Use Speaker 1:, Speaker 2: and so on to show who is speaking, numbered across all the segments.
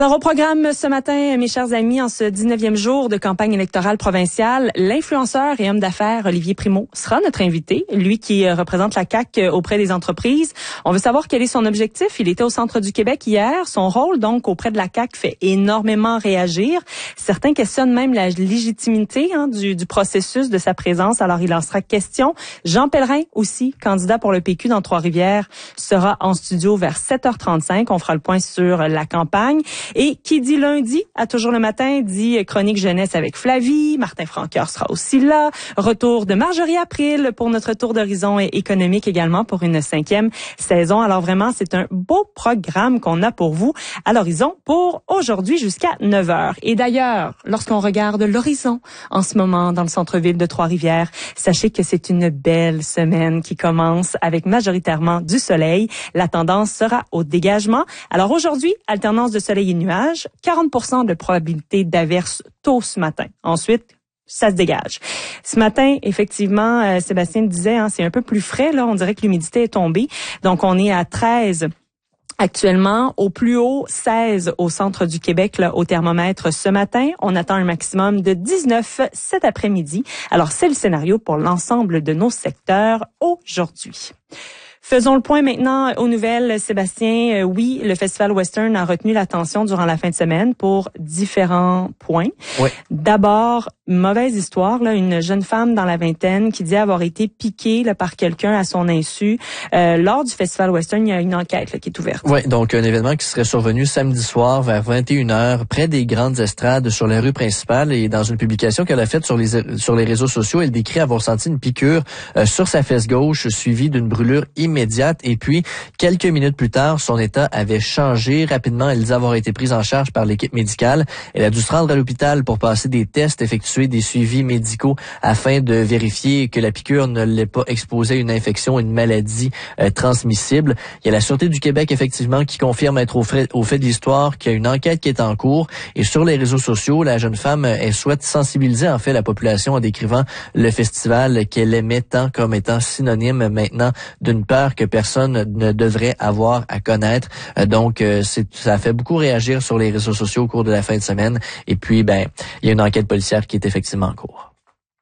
Speaker 1: Alors, au programme ce matin, mes chers amis, en ce 19e jour de campagne électorale provinciale, l'influenceur et homme d'affaires Olivier Primo sera notre invité, lui qui représente la CAQ auprès des entreprises. On veut savoir quel est son objectif. Il était au Centre du Québec hier. Son rôle, donc, auprès de la CAQ fait énormément réagir. Certains questionnent même la légitimité du processus de sa présence. Alors, il en sera question. Jean Pellerin aussi, candidat pour le PQ dans Trois-Rivières, sera en studio vers 7h35. On fera le point sur la campagne. Et qui dit lundi, à Toujours le matin, dit chronique jeunesse avec Flavie. Martin Francoeur sera aussi là. Retour de Marjorie April pour notre tour d'horizon économique également pour une 5e saison. Alors vraiment, c'est un beau programme qu'on a pour vous à l'horizon pour aujourd'hui jusqu'à 9h. Et d'ailleurs, lorsqu'on regarde l'horizon en ce moment dans le centre-ville de Trois-Rivières, sachez que c'est une belle semaine qui commence avec majoritairement du soleil. La tendance sera au dégagement. Alors aujourd'hui, alternance de soleil et nuages, 40% de probabilité d'averse tôt ce matin. Ensuite, ça se dégage. Ce matin, effectivement, Sébastien disait, c'est un peu plus frais, là. On dirait que l'humidité est tombée. Donc, on est à 13 actuellement, au plus haut, 16 au centre du Québec, là, au thermomètre ce matin. On attend un maximum de 19 cet après-midi. Alors, c'est le scénario pour l'ensemble de nos secteurs aujourd'hui. Faisons le point maintenant aux nouvelles, Sébastien. Oui, le Festival Western a retenu l'attention durant la fin de semaine pour différents points. Oui. D'abord, mauvaise histoire, là, une jeune femme dans la vingtaine qui dit avoir été piquée là, par quelqu'un à son insu. Lors du Festival Western, il y a une enquête là, qui est ouverte.
Speaker 2: Oui, donc un événement qui serait survenu samedi soir vers 21h près des grandes estrades sur la rue principale, et dans une publication qu'elle a faite sur les réseaux sociaux, elle décrit avoir senti une piqûre sur sa fesse gauche suivie d'une brûlure immédiate, et puis quelques minutes plus tard, son état avait changé rapidement. Elle disait avoir été prise en charge par l'équipe médicale. Elle a dû se rendre à l'hôpital pour passer des tests, effectuer des suivis médicaux afin de vérifier que la piqûre ne l'ait pas exposée à une infection, une maladie transmissible. Il y a la Sûreté du Québec, effectivement, qui confirme être au fait de l'histoire, qu'il y a une enquête qui est en cours. Et sur les réseaux sociaux, la jeune femme, elle souhaite sensibiliser en fait la population en décrivant le festival qu'elle aimait tant comme étant synonyme maintenant d'une peur que personne ne devrait avoir à connaître. Donc, ça a fait beaucoup réagir sur les réseaux sociaux au cours de la fin de semaine. Et puis, il y a une enquête policière qui est effectivement en cours.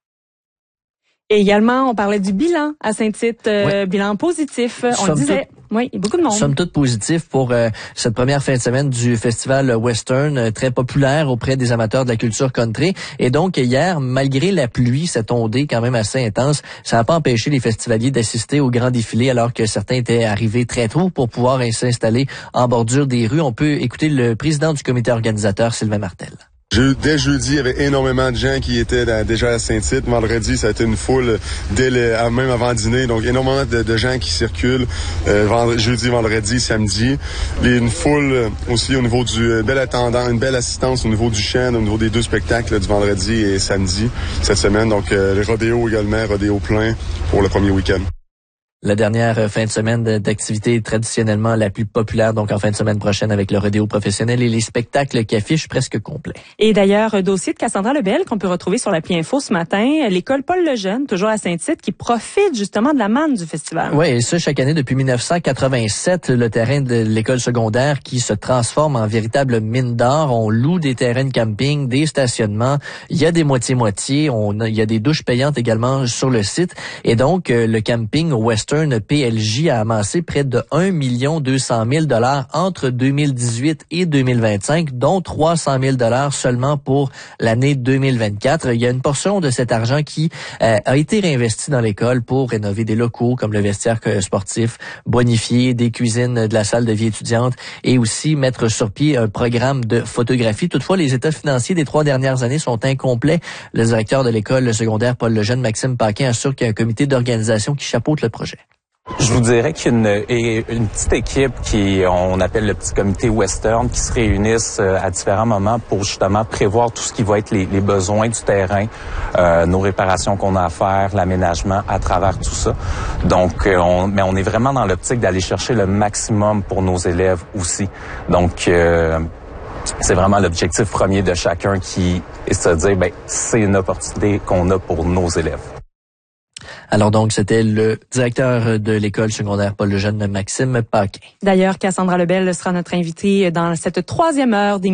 Speaker 1: Et également, on parlait du bilan à Saint-Tite, oui. Bilan positif. On le disait. Oui, il y a beaucoup de monde.
Speaker 2: Somme toute positif pour cette première fin de semaine du Festival Western, très populaire auprès des amateurs de la culture country. Et donc, hier, malgré la pluie, cette ondée quand même assez intense, ça n'a pas empêché les festivaliers d'assister au grand défilé alors que certains étaient arrivés très tôt pour pouvoir s'installer en bordure des rues. On peut écouter le président du comité organisateur, Sylvain Martel.
Speaker 3: Dès jeudi, il y avait énormément de gens qui étaient déjà à Saint-Tite. Vendredi, ça a été une foule même avant dîner. Donc, énormément de gens qui circulent jeudi, vendredi, samedi. Une foule aussi au niveau du bel attendant, une belle assistance au niveau du chant, au niveau des 2 spectacles du vendredi et samedi cette semaine. Donc, les rodéos également, rodéo plein pour le premier week-end.
Speaker 2: La dernière fin de semaine d'activité traditionnellement la plus populaire, donc en fin de semaine prochaine avec le rodéo professionnel et les spectacles qui affichent presque complets.
Speaker 1: Et d'ailleurs, dossier de Cassandra Lebel qu'on peut retrouver sur l'appli Info ce matin. L'école Paul Lejeune, toujours à Saint-Tite, qui profite justement de la manne du festival.
Speaker 2: Oui, et ça chaque année depuis 1987, le terrain de l'école secondaire qui se transforme en véritable mine d'or. On loue des terrains de camping, des stationnements. Il y a des moitié-moitié. Il y a des douches payantes également sur le site. Et donc, le camping Western PLJ a amassé près de 1 200 000 $ entre 2018 et 2025, dont 300 000 $ seulement pour l'année 2024. Il y a une portion de cet argent qui a été réinvesti dans l'école pour rénover des locaux comme le vestiaire sportif, bonifier des cuisines de la salle de vie étudiante et aussi mettre sur pied un programme de photographie. Toutefois, les états financiers des 3 dernières années sont incomplets. Le directeur de l'école secondaire Paul Lejeune, Maxime Paquin, assure qu'il y a un comité d'organisation qui chapeaute le projet.
Speaker 4: Je vous dirais qu'il y a une petite équipe on appelle le petit comité Western, qui se réunissent à différents moments pour justement prévoir tout ce qui va être les besoins du terrain, nos réparations qu'on a à faire, l'aménagement à travers tout ça. Donc, on est vraiment dans l'optique d'aller chercher le maximum pour nos élèves aussi. Donc, c'est vraiment l'objectif premier de chacun qui est de se dire, c'est une opportunité qu'on a pour nos élèves.
Speaker 2: Alors donc, c'était le directeur de l'école secondaire Paul Lejeune, Maxime Paquin.
Speaker 1: D'ailleurs, Cassandra Lebel sera notre invitée dans cette 3e heure d'émission.